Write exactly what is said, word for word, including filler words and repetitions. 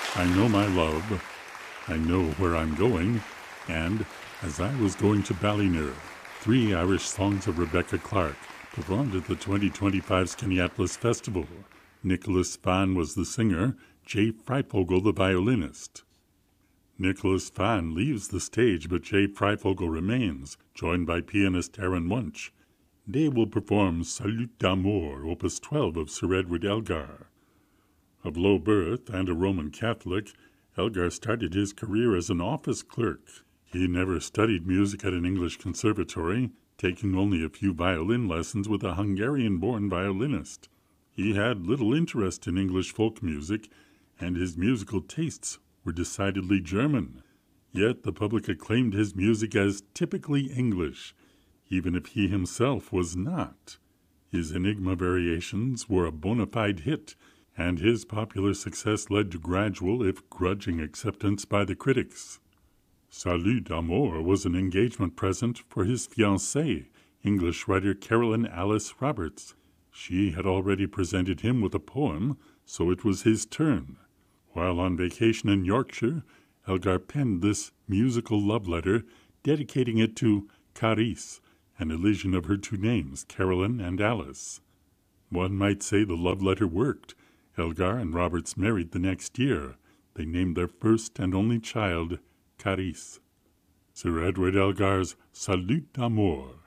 I know my love, I know where I'm going, and As I Was Going to Ballymere, three Irish songs of Rebecca Clark, performed at the twenty twenty-five Skaneateles Festival. Nicholas Fan was the singer, Jay Freifogel the violinist. Nicholas Fan leaves the stage, but Jay Freifogel remains, joined by pianist Aaron Wunsch. They will perform Salut d'Amour, opus twelve of Sir Edward Elgar. Of low birth and a Roman Catholic, Elgar started his career as an office clerk. He never studied music at an English conservatory, taking only a few violin lessons with a Hungarian-born violinist. He had little interest in English folk music, and his musical tastes were decidedly German. Yet the public acclaimed his music as typically English, even if he himself was not. His Enigma variations were a bona fide hit, and his popular success led to gradual, if grudging, acceptance by the critics. Salut d'Amour was an engagement present for his fiancée, English writer Carolyn Alice Roberts. She had already presented him with a poem, so it was his turn. While on vacation in Yorkshire, Elgar penned this musical love letter, dedicating it to Carice, an elision of her two names, Carolyn and Alice. One might say the love letter worked. Elgar and Roberts married the next year. They named their first and only child Carice. Sir Edward Elgar's Salut d'Amour.